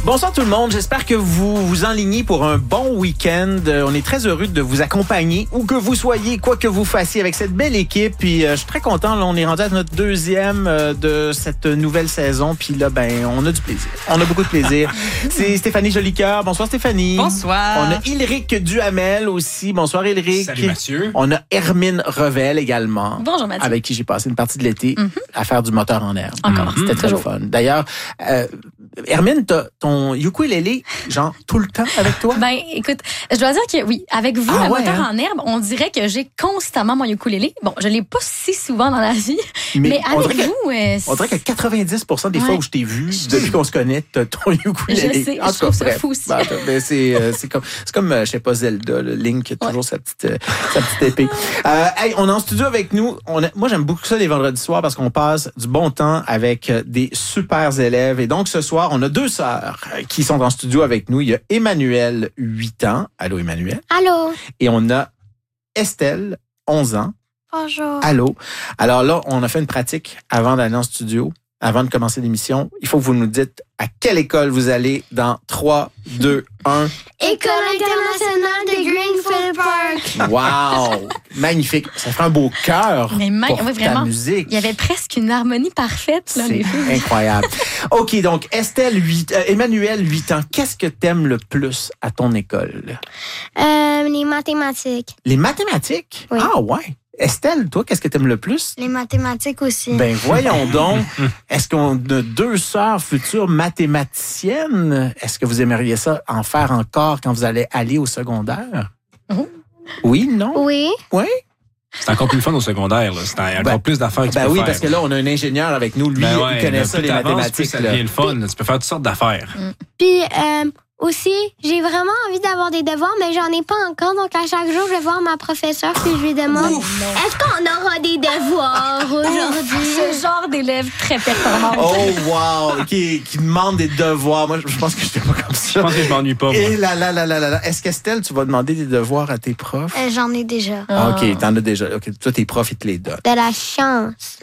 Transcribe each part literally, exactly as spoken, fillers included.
Bonsoir tout le monde, j'espère que vous vous enlignez pour un bon week-end. On est très heureux de vous accompagner, où que vous soyez, quoi que vous fassiez avec cette belle équipe. Puis euh, je suis très content, là, on est rendu à notre deuxième euh, de cette nouvelle saison. Puis là, ben, on a du plaisir. On a beaucoup de plaisir. C'est Stéphanie Jolicoeur. Bonsoir Stéphanie. Bonsoir. On a Ilric Duhamel aussi. Bonsoir Ilric. Salut Mathieu. On a Hermine Revel également. Bonjour Mathieu. Avec qui j'ai passé une partie de l'été Mm-hmm. à faire du moteur en herbe. Encore. C'était très Toujours. fun. D'ailleurs, euh, Hermine, t'as ton ukulélé, genre, tout le temps avec toi? Ben, écoute, je dois dire que oui, avec vous, Ah le ouais, moteur hein? en herbe, on dirait que j'ai constamment mon ukulélé. Bon, je l'ai pas si souvent dans la vie, mais, on avec dirait que- vous, euh, On dirait que quatre-vingt-dix pour cent des fois Ouais. où je t'ai vu, depuis qu'on se connaît, t'as ton ukulélé. Je sais, En je tout cas, trouve ça bref. fou aussi. Ben, ben, c'est, euh, c'est comme, c'est comme euh, je sais pas, Zelda, le Link, qui a toujours sa petite, euh, sa petite épée. Euh, hey, on est en studio avec nous. On a- moi, j'aime beaucoup ça les vendredis soirs parce qu'on passe du bon temps avec euh, des super élèves. Et donc, ce soir, on a deux sœurs euh, qui sont en studio avec nous. Il y a Emmanuel, huit ans. Allô, Emmanuel. Allô, Et on a Estelle, onze ans. bonjour. Allô. Alors là, on a fait une pratique avant d'aller en studio, avant de commencer l'émission. Il faut que vous nous dites à quelle école vous allez dans trois, deux, un. École internationale de Greenfield Park. Wow! Magnifique. Ça fait un beau cœur Mais ma- pour oui, ta vraiment. musique. Il y avait presque une harmonie parfaite, là, C'est les filles. incroyable. OK, donc Estelle, huit, euh, Emmanuel, huit ans. Qu'est-ce que t'aimes le plus à ton école? Euh, les mathématiques. Les mathématiques? Oui. Ah ouais. Estelle, toi, qu'est-ce que t'aimes le plus? Les mathématiques aussi. Ben voyons donc. Est-ce qu'on a deux sœurs futures mathématiciennes? Est-ce que vous aimeriez ça en faire encore quand vous allez aller au secondaire? Oh. Oui, non? Oui. Oui? C'est encore plus le fun au secondaire. Là. C'est encore Ben, plus d'affaires que tu Ben peux oui, faire. parce que là, on a un ingénieur avec nous. Lui, Ben ouais, il connaît là, ça, plus les t'avances, mathématiques. plus ça là. devient le fun. Tu peux faire toutes sortes d'affaires. Puis euh, aussi, j'ai vraiment envie d'avoir des devoirs, mais j'en ai pas encore. Donc à chaque jour, je vais voir ma professeure puis je lui demande est-ce qu'on aura des devoirs aujourd'hui? Ce genre d'élève très performant. Oh, wow! Qui, qui demande des devoirs. Moi, je pense que je suis pas comme Je ça. pense que je m'ennuie pas. Moi. Et là, là, là, là, là, là. Est-ce qu'Estelle, tu vas demander des devoirs à tes profs? Euh, j'en ai déjà. Ah, OK, t'en as déjà. OK, toi, tes profs, ils te les donnent. De la chance.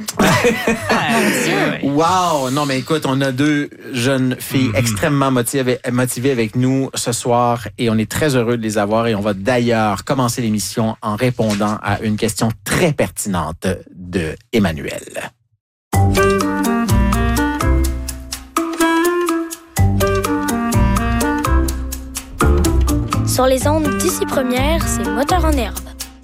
Wow! Non, mais écoute, on a deux jeunes filles Mm-hmm. extrêmement motivées, motivées avec nous ce soir et on est très heureux de les avoir et on va d'ailleurs commencer l'émission en répondant à une question très pertinente de Emmanuel. Sur les ondes d'ici première, c'est Moteur en herbe.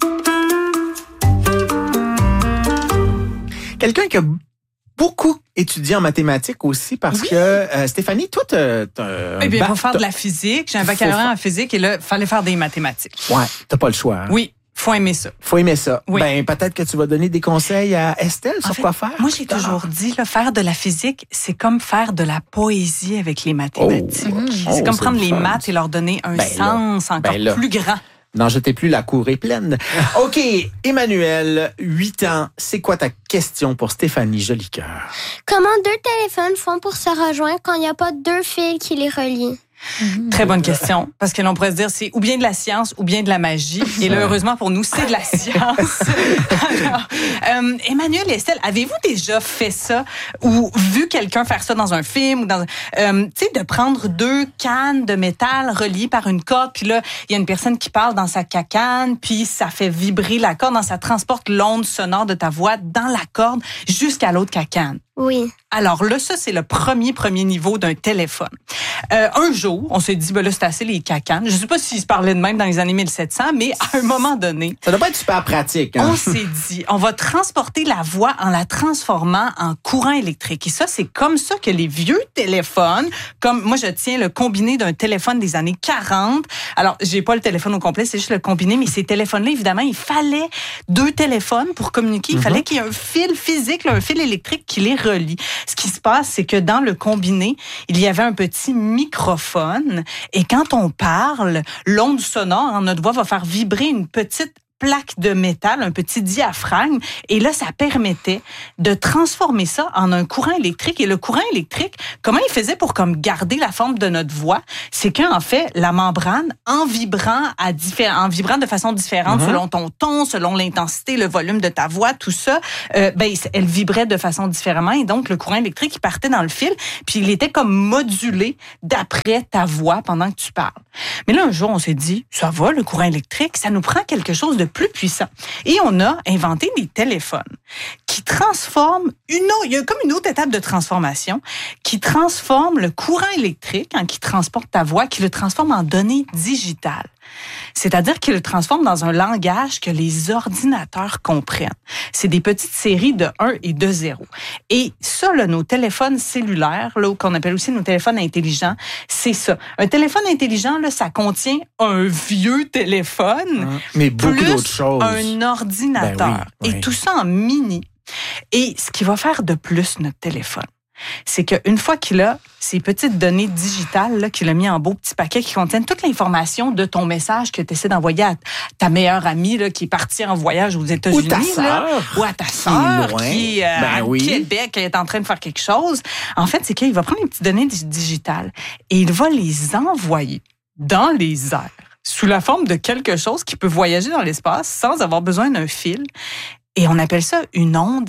Quelqu'un qui a beaucoup étudié en mathématiques aussi parce que euh, Stéphanie, toi, t'as, t'as un Eh bien, bac- il faut faire de t'as- la physique. J'ai un Faut baccalauréat faire- en physique et là, il fallait faire des mathématiques. Ouais, t'as pas le choix. Hein? Oui, faut aimer ça. Faut aimer ça. Oui. Ben, peut-être que tu vas donner des conseils à Estelle En sur fait, quoi faire. Moi, j'ai Ah. toujours dit, là, faire de la physique, c'est comme faire de la poésie avec les mathématiques. Oh. C'est Oh, comme c'est prendre le les fun, maths ça. et leur donner un Ben là, sens encore ben là. plus grand. N'en jetez plus, la cour est pleine. OK, Emmanuel, huit ans, c'est quoi ta question pour Stéphanie Jolicoeur? Comment deux téléphones font pour se rejoindre quand il n'y a pas deux fils qui les relient? Très bonne question. Parce que l'on pourrait se dire, c'est ou bien de la science ou bien de la magie. Et là, heureusement pour nous, c'est de la science. Alors, euh, Emmanuel et Estelle, avez-vous déjà fait ça ou vu quelqu'un faire ça dans un film ou dans, euh, tu sais, de prendre deux cannes de métal reliées par une corde, puis là, il y a une personne qui parle dans sa cacane, puis ça fait vibrer la corde, ça transporte l'onde sonore de ta voix dans la corde jusqu'à l'autre cacane. Oui. Alors là, ça, c'est le premier, premier niveau d'un téléphone. Euh, un jour, on s'est dit, ben là, c'est assez les cacanes. Je sais pas s'ils se parlaient de même dans les années mille sept cents, mais à un moment donné, Ça doit pas être super pratique. Hein? on s'est dit, on va transporter la voix en la transformant en courant électrique. Et ça, c'est comme ça que les vieux téléphones, comme moi, je tiens le combiné d'un téléphone des années quarante. Alors, j'ai pas le téléphone au complet, c'est juste le combiné, mais ces téléphones-là, évidemment, il fallait deux téléphones pour communiquer. Il fallait qu'il y ait un fil physique, là, un fil électrique qui les relie. Ce qui se passe, c'est que dans le combiné, il y avait un petit microphone et quand on parle, l'onde sonore en notre voix va faire vibrer une petite plaque de métal, un petit diaphragme. Et là, ça permettait de transformer ça en un courant électrique. Et le courant électrique, comment il faisait pour comme garder la forme de notre voix? C'est qu'en fait, la membrane, en vibrant à diffé- en vibrant de façon différente mm-hmm. selon ton ton, selon l'intensité, le volume de ta voix, tout ça, euh, ben, elle vibrait de façon différemment. Et donc, le courant électrique, il partait dans le fil, puis il était comme modulé d'après ta voix pendant que tu parles. Mais là, un jour, on s'est dit, ça va, le courant électrique, ça nous prend quelque chose de plus puissant. Et on a inventé des téléphones qui transforment une autre, il y a comme une autre étape de transformation qui transforme le courant électrique, hein, qui transporte ta voix, qui le transforme en données digitales. C'est-à-dire qu'il le transforme dans un langage que les ordinateurs comprennent. C'est des petites séries de un et de zéro. Et ça, là, nos téléphones cellulaires, là, qu'on appelle aussi nos téléphones intelligents, c'est ça. Un téléphone intelligent, là, ça contient un vieux téléphone, mmh. mais beaucoup plus d'autres choses. Un ordinateur. Ben oui, oui. Et tout ça en mini. Et ce qui va faire de plus notre téléphone, c'est qu'une fois qu'il a ces petites données digitales là, qu'il a mis en beau petit paquet qui contiennent toute l'information de ton message que tu essaies d'envoyer à ta meilleure amie là, qui est partie en voyage aux États-Unis. Ou ta sœur. Ou à ta sœur qui, qui est euh, ben à oui. Québec, qui est en train de faire quelque chose. En fait, c'est qu'il va prendre les petites données digitales et il va les envoyer dans les airs sous la forme de quelque chose qui peut voyager dans l'espace sans avoir besoin d'un fil. Et on appelle ça une onde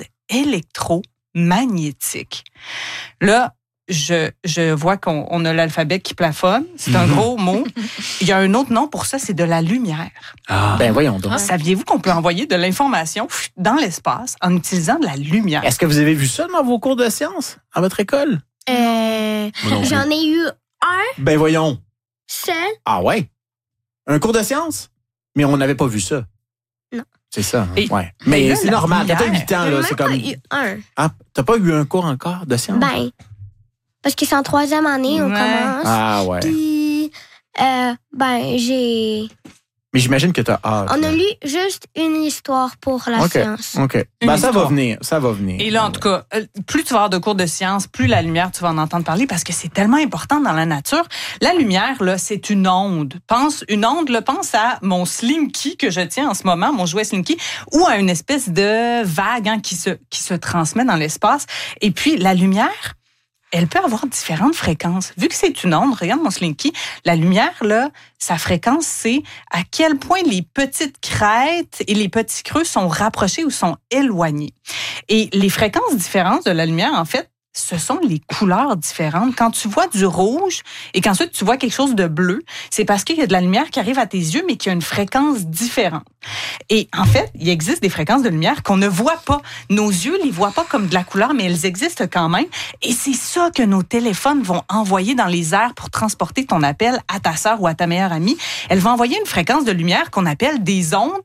électromagnétique. Là, je, je vois qu'on on a l'alphabet qui plafonne. C'est un gros mot. Il y a un autre nom pour ça, c'est de la lumière. Ah. Ben voyons donc. Saviez-vous qu'on peut envoyer de l'information dans l'espace en utilisant de la lumière? Est-ce que vous avez vu ça dans vos cours de sciences à votre école? Euh, j'en ai eu un. Ben voyons. Seul. Ah ouais? Un cours de sciences? Mais on n'avait pas vu ça. Non. C'est ça. Et, ouais. Mais là, c'est normal. T'as huit ans, là. C'est comme. J'en ai eu un. Ah, t'as pas eu un cours encore de sciences? Ben, parce que c'est en troisième année, on Ouais. commence. Ah ouais. Puis, euh, ben, j'ai. Mais j'imagine que t'as hâte. On a là. lu juste une histoire pour la OK. science. OK. Une Ben, ça va histoire. venir. Ça va venir. Et là, en tout cas, euh, plus tu vas avoir de cours de sciences, plus la lumière, tu vas en entendre parler parce que c'est tellement important dans la nature. La lumière, là, c'est une onde. Pense, une onde, là, pense à mon Slinky que je tiens en ce moment, mon jouet Slinky, ou à une espèce de vague hein, qui se, qui se transmet dans l'espace. Et puis, la lumière, elle peut avoir différentes fréquences. Vu que c'est une onde, regarde mon Slinky, la lumière, là, sa fréquence, c'est à quel point les petites crêtes et les petits creux sont rapprochés ou sont éloignés. Et les fréquences différentes de la lumière, en fait, ce sont les couleurs différentes. Quand tu vois du rouge et qu'ensuite tu vois quelque chose de bleu, c'est parce qu'il y a de la lumière qui arrive à tes yeux, mais qui a une fréquence différente. Et en fait, il existe des fréquences de lumière qu'on ne voit pas. Nos yeux les voient pas comme de la couleur, mais elles existent quand même. Et c'est ça que nos téléphones vont envoyer dans les airs pour transporter ton appel à ta sœur ou à ta meilleure amie. Elles vont envoyer une fréquence de lumière qu'on appelle des ondes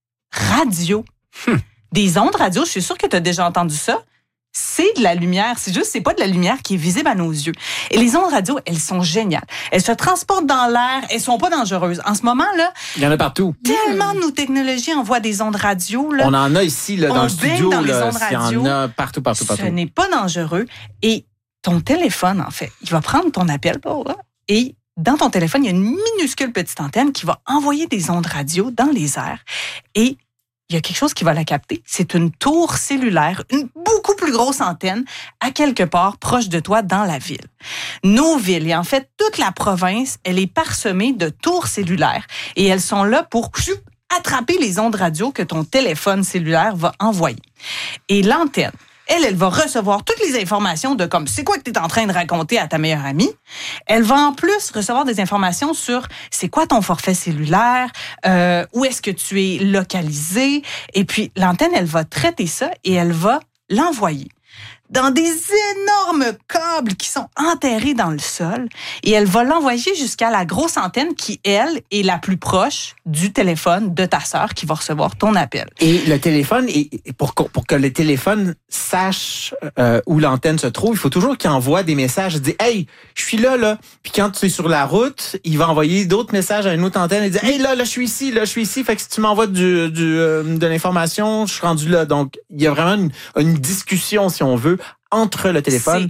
radio. Hum. Des ondes radio, je suis sûre que tu as déjà entendu ça. C'est de la lumière. C'est juste, c'est pas de la lumière qui est visible à nos yeux. Et les ondes radio, elles sont géniales. Elles se transportent dans l'air. Elles sont pas dangereuses. En ce moment, là. Il y en a partout. Tellement de nos technologies envoient des ondes radio, là. On en a ici, là, dans On le studio. baigne dans les là, ondes il y radio. en a partout, partout, partout. Ce n'est pas dangereux. Et ton téléphone, en fait, il va prendre ton appel, là, et dans ton téléphone, il y a une minuscule petite antenne qui va envoyer des ondes radio dans les airs. Et il y a quelque chose qui va la capter. C'est une tour cellulaire, une beaucoup plus grosse antenne, à quelque part proche de toi dans la ville. Nos villes, et en fait, toute la province, elle est parsemée de tours cellulaires. Et elles sont là pour attraper les ondes radio que ton téléphone cellulaire va envoyer. Et l'antenne, elle, elle va recevoir toutes les informations de comme c'est quoi que tu es en train de raconter à ta meilleure amie. Elle va en plus recevoir des informations sur c'est quoi ton forfait cellulaire, euh, où est-ce que tu es localisé. Et puis, l'antenne, elle va traiter ça et elle va l'envoyer dans des énormes câbles qui sont enterrés dans le sol et elle va l'envoyer jusqu'à la grosse antenne qui, elle, est la plus proche du téléphone de ta sœur qui va recevoir ton appel. Et le téléphone, et pour, que- pour que le téléphone sache euh, où l'antenne se trouve, il faut toujours qu'il envoie des messages, dire « Hey, je suis là, là. » Puis quand tu es sur la route, il va envoyer d'autres messages à une autre antenne et dire « Hey, là, là, je suis ici, là, je suis ici. » Fait que si tu m'envoies du, du, euh, de l'information, je suis rendu là. Donc, il y a vraiment une, une discussion, si on veut, entre le téléphone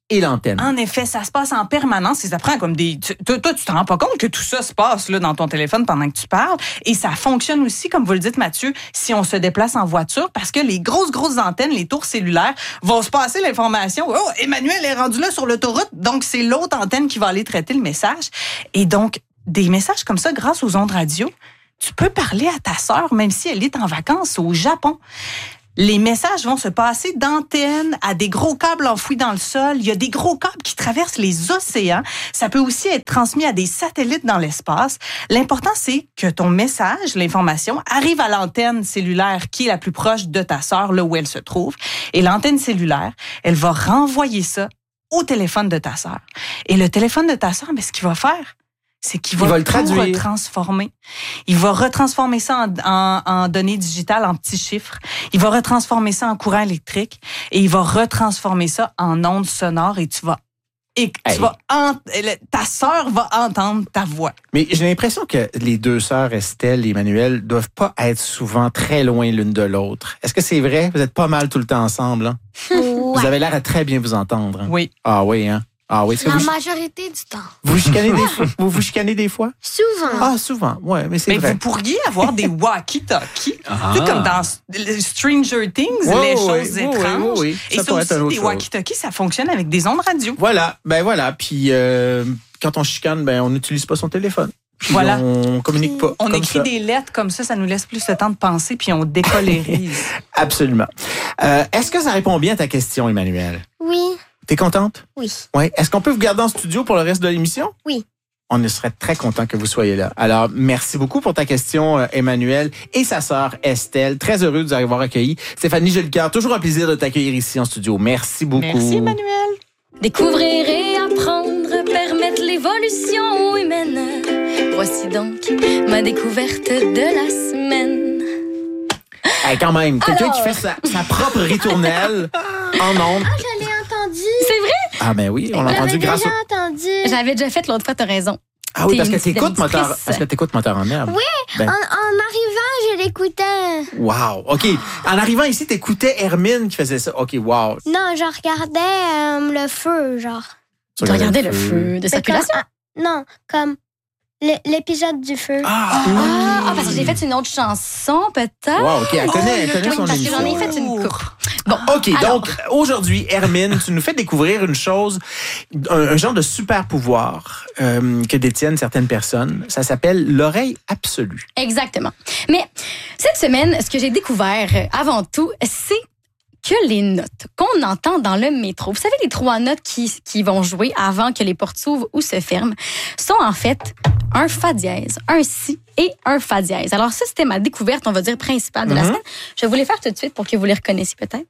et l'antenne. En effet, ça se passe en permanence et ça prend comme des... Tu, toi, toi, tu te rends pas compte que tout ça se passe là dans ton téléphone pendant que tu parles. Et ça fonctionne aussi, comme vous le dites, Mathieu, si on se déplace en voiture parce que les grosses, grosses antennes, les tours cellulaires, vont se passer l'information. Oh, Emmanuel est rendu là sur l'autoroute. Donc, c'est l'autre antenne qui va aller traiter le message. Et donc, des messages comme ça, grâce aux ondes radio, tu peux parler à ta sœur, même si elle est en vacances au Japon. Les messages vont se passer d'antennes à des gros câbles enfouis dans le sol. Il y a des gros câbles qui traversent les océans. Ça peut aussi être transmis à des satellites dans l'espace. L'important, c'est que ton message, l'information, arrive à l'antenne cellulaire qui est la plus proche de ta sœur, là où elle se trouve. Et l'antenne cellulaire, elle va renvoyer ça au téléphone de ta sœur. Et le téléphone de ta sœur, mais ce qu'il va faire, c'est qu'il va, va le tout traduire. retransformer. Il va retransformer ça en, en, en données digitales, en petits chiffres. Il va retransformer ça en courant électrique et il va retransformer ça en ondes sonores et tu vas et tu Hey. vas ent- ta sœur va entendre ta voix. Mais j'ai l'impression que les deux sœurs, Estelle et Emmanuel, doivent pas être souvent très loin l'une de l'autre. Est-ce que c'est vrai? Vous êtes pas mal tout le temps ensemble, hein? Vous Ouais. avez l'air à très bien vous entendre. hein? Oui. Ah oui, hein? Ah oui. Est-ce que La vous, majorité du temps. vous chicanez des fois? Vous vous chicanez des fois? Souvent. Ah, souvent. Ouais, mais c'est Mais vrai. vous pourriez avoir des walkie-talkies. Ah. Tu sais, comme dans Stranger Things, Ouais, les ouais, choses ouais, étranges. ouais, ouais. Et Ça ça pourrait aussi, être une autre des chose. walkie-talkies, ça fonctionne avec des ondes radio. Voilà, ben voilà. Puis euh, quand on chicane, ben on n'utilise pas son téléphone. Puis Voilà. On communique pas. On comme écrit ça. des lettres comme ça, ça nous laisse plus le temps de penser, puis on décolérise. Absolument. Euh, Est-ce que ça répond bien à ta question, Emmanuel? Oui. T'es contente? Oui. Oui. Est-ce qu'on peut vous garder en studio pour le reste de l'émission? Oui. On serait très content que vous soyez là. Alors, merci beaucoup pour ta question, euh, Emmanuel, et sa sœur Estelle. Très heureux de vous avoir accueillis. Stéphanie Jolicoeur, toujours un plaisir de t'accueillir ici en studio. Merci beaucoup. Merci, Emmanuel. Découvrir et apprendre, permettre l'évolution humaine. Voici donc ma découverte de la semaine. Hey, quand même, quelqu'un Alors. qui fait sa, sa propre ritournelle en ondes. Ah, je l'ai entendu. C'est vrai? Ah ben oui, on l'a Je entendu l'avais grâce déjà au... entendu. J'avais déjà fait l'autre fois, t'as raison. Ah oui, T'es parce que une t'écoutes petite moteur, animatrice. parce que t'écoutes moteur en herbe. Oui, Ben, En, en arrivant, je l'écoutais. wow. OK. En arrivant ici, t'écoutais Hermine qui faisait ça. OK, wow. Non, je regardais euh, le feu, genre. Tu Tu regardais le feu de Mais circulation? comme- ah, non, comme le- l'épisode du feu. Ah, Ah, ah, parce que j'ai fait une autre chanson, peut-être. wow, OK. Elle connaît, elle connaît son Parce que émission. j'en ai fait une coupe. Bon, OK, alors, donc aujourd'hui, Hermine, tu nous fais découvrir une chose, un, un genre de super pouvoir euh, que détiennent certaines personnes. Ça s'appelle l'oreille absolue. Exactement. Mais cette semaine, ce que j'ai découvert euh, avant tout, c'est que les notes qu'on entend dans le métro, vous savez, les trois notes qui, qui vont jouer avant que les portes s'ouvrent ou se ferment, sont en fait un fa dièse, un si et un fa dièse. Alors ça, c'était ma découverte, on va dire, principale de la Mhm. semaine. Je vais vous les faire tout de suite pour que vous les reconnaissiez peut-être.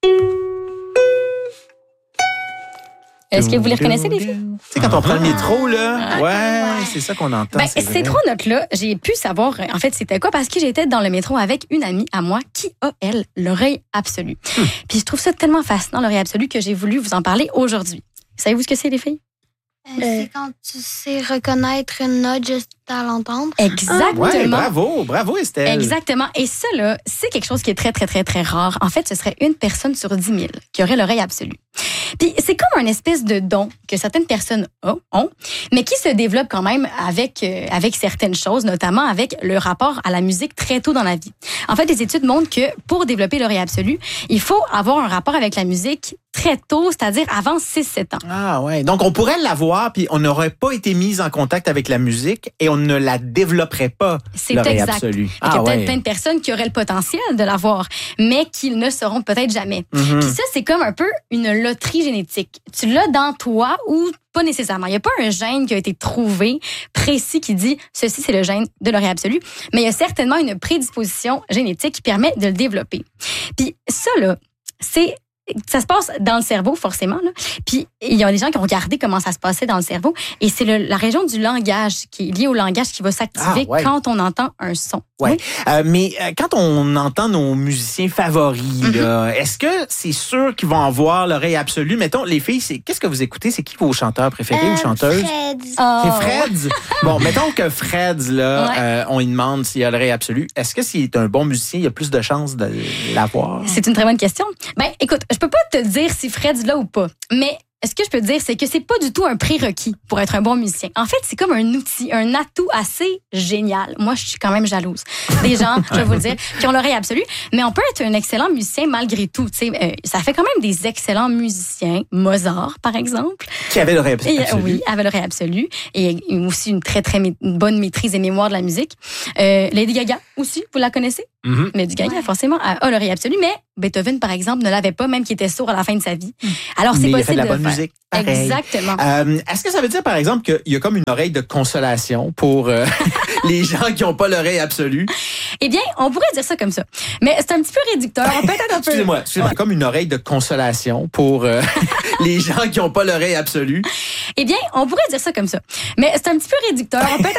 Est-ce que vous les reconnaissez, les filles? Tu sais, quand on prend le métro, là, Ah. ouais, c'est ça qu'on entend. Ben, c'est ces vrai. trois notes-là, j'ai pu savoir, euh, en fait, c'était quoi, parce que j'étais dans le métro avec une amie à moi qui a, elle, l'oreille absolue. Puis je trouve ça tellement fascinant, l'oreille absolue, que j'ai voulu vous en parler aujourd'hui. Savez-vous ce que c'est, les filles? Euh, c'est quand tu sais reconnaître une note juste à l'entendre. Exactement. Ouais, bravo, bravo Estelle. Exactement. Et ça, là, c'est quelque chose qui est très, très, très, très rare. En fait, ce serait une personne sur dix mille qui aurait l'oreille absolue. Puis c'est comme un espèce de don que certaines personnes ont, mais qui se développe quand même avec, euh, avec certaines choses, notamment avec le rapport à la musique très tôt dans la vie. En fait, les études montrent que pour développer l'oreille absolue, il faut avoir un rapport avec la musique très tôt, c'est-à-dire avant six sept ans. Ah ouais, donc on pourrait l'avoir, puis on n'aurait pas été mis en contact avec la musique et on ne la développerait pas, C'est l'oreille exact. absolue. Il y a Ah peut-être ouais. plein de personnes qui auraient le potentiel de l'avoir, mais qui ne seront peut-être jamais. Mhm. Puis ça, c'est comme un peu une loterie génétique. Tu l'as dans toi ou pas nécessairement. Il n'y a pas un gène qui a été trouvé précis qui dit ceci, c'est le gène de l'oreille absolue, mais il y a certainement une prédisposition génétique qui permet de le développer. Puis ça, là, c'est... Ça se passe dans le cerveau, forcément. Là. Puis, il y a des gens qui ont regardé comment ça se passait dans le cerveau. Et c'est le, la région du langage qui est liée au langage qui va s'activer Ah, ouais. quand on entend un son. Ouais. Oui. Euh, mais euh, quand on entend nos musiciens favoris, Mm-hmm. là, est-ce que c'est sûr qu'ils vont avoir l'oreille absolue? Mettons, les filles, c'est qu'est-ce que vous écoutez? C'est qui vos chanteurs préférés Euh, ou chanteuses? Fred. Oh. C'est Fred. Bon, mettons que Fred, là, Ouais. euh, on lui demande s'il a l'oreille absolue. Est-ce que s'il est un bon musicien, il a plus de chances de l'avoir? C'est une très bonne question. Ben, écoute, je peux pas te dire si Fred là ou pas, mais ce que je peux te dire, c'est que c'est pas du tout un prérequis pour être un bon musicien. En fait, c'est comme un outil, un atout assez génial. Moi, je suis quand même jalouse des gens, je vais vous le dire, qui ont l'oreille absolue. Mais on peut être un excellent musicien malgré tout. Tu sais, euh, ça fait quand même des excellents musiciens. Mozart, par exemple. Qui avait l'oreille absolue. Et, oui, avait l'oreille absolue. Et aussi une très, très mé- une bonne maîtrise et mémoire de la musique. Euh, Lady Gaga aussi, vous la connaissez? Mm-hmm. Lady Gaga, ouais. forcément, a l'oreille absolue. Mais Beethoven, par exemple, ne l'avait pas, même qu'il était sourd à la fin de sa vie. Alors, c'est Mais possible il a fait de la de bonne faire. musique. Pareil. Exactement. Euh, est-ce que ça veut dire, par exemple, qu'il y a comme une oreille de consolation pour euh, les gens qui n'ont pas l'oreille absolue? Eh bien, on pourrait dire ça comme ça. Mais c'est un petit peu réducteur. Peut-être un peu. Excusez-moi, excusez-moi. Comme une oreille de consolation pour euh, les gens qui n'ont pas l'oreille absolue. Eh bien, on pourrait dire ça comme ça. Mais c'est un petit peu réducteur. Peut-être